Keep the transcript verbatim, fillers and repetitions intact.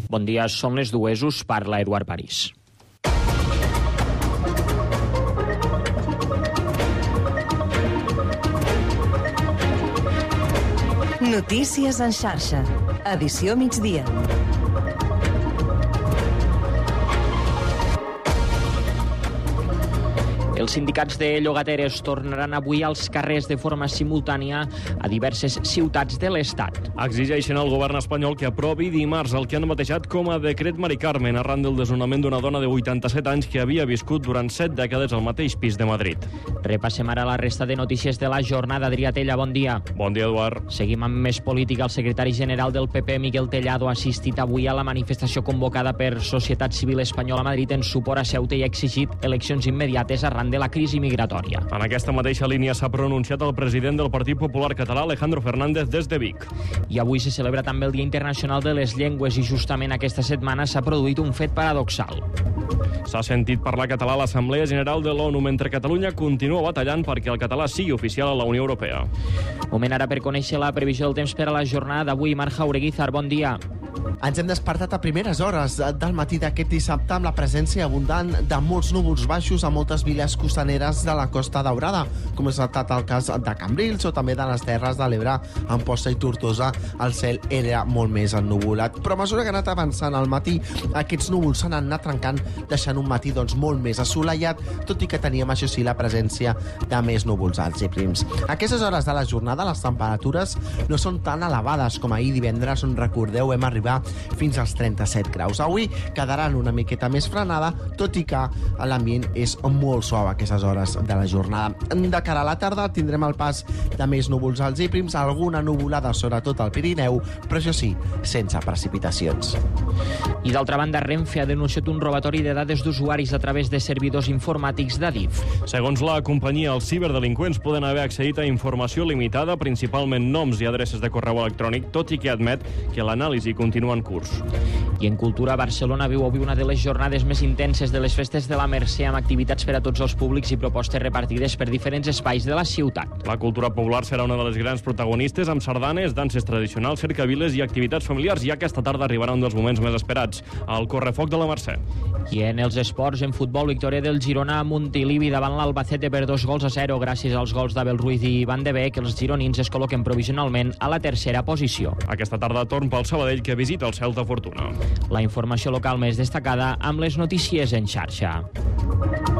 Bon dia, són les dues, us parla Eduard París. Notícies en xarxa. Edició migdia. Els sindicats de llogateres tornaran avui als carrers de forma simultània a diverses ciutats de l'Estat. Exigeixen al govern espanyol que aprovi dimarts el que han batejat com a decret Mari Carmen arran del desnonament d'una dona de vuitanta-set anys que havia viscut durant set dècades al mateix pis de Madrid. Repassem ara la resta de notícies de la jornada. Adrià Tella, bon dia. Bon dia, Eduard. Seguim amb més política. El secretari general del P P, Miguel Tellado, ha assistit avui a la manifestació convocada per Societat Civil Espanyola a Madrid en suport a Ceuta i ha exigit eleccions immediates arran de la crisi migratòria. En aquesta mateixa línia s'ha pronunciat el president del Partit Popular Català, Alejandro Fernández, des de Vic. I avui se celebra també el Dia Internacional de les Llengües i justament aquesta setmana s'ha produït un fet paradoxal. S'ha sentit parlar català a l'Assemblea General de l'ONU mentre Catalunya continua batallant perquè el català sigui oficial a la Unió Europea. Moment ara per conèixer la previsió del temps per a la jornada d'avui. Marc Jaureguizar, bon dia. Ens hem despertat a primeres hores del matí d'aquest dissabte amb la presència abundant de molts núvols baixos a moltes viles costaneres de la Costa Daurada, com és el cas de Cambrils o també de les Terres de l'Ebre. En Amposta i Tortosa el cel era molt més ennuvolat, però a mesura que ha anat avançant al matí, aquests núvols s'han anat trencant, deixant un matí doncs, molt més assolellat, tot i que teníem, això sí, la presència de més núvols alts i prims. A aquestes hores de la jornada les temperatures no són tan elevades com ahir divendres, on recordeu vam arribar fins als trenta-set graus. Avui quedaran una miqueta més frenada, tot i que l'ambient és molt suau a aquestes hores de la jornada. De cara a la tarda tindrem el pas de més núvols alts i prims, alguna nuvolada sobretot al Pirineu, però això sí, sense precipitacions. I d'altra banda, Renfe ha denunciat un robatori de dades d'usuaris a través de servidors informàtics d'Adif. Segons la companyia, els ciberdelinqüents poden haver accedit a informació limitada, principalment noms i adreces de correu electrònic, tot i que admet que l'anàlisi continua en curs. I en cultura, Barcelona viu avui una de les jornades més intenses de les festes de la Mercè, amb activitats per a tots els públics i propostes repartides per diferents espais de la ciutat. La cultura popular serà una de les grans protagonistes, amb sardanes, danses tradicionals, cercaviles i activitats familiars, i aquesta tarda arribarà un dels moments més esperats, el correfoc de la Mercè. I en els esports, en futbol, victòria del Girona a Montilivi davant l'Albacete per dos gols a zero, gràcies als gols d'Abel Ruiz i Van de Beek, els gironins es col·loquen provisionalment a la tercera posició. Aquesta tarda torn pel Sabadell, que visita el Celta Fortuna. La informació local més destacada amb les notícies en xarxa.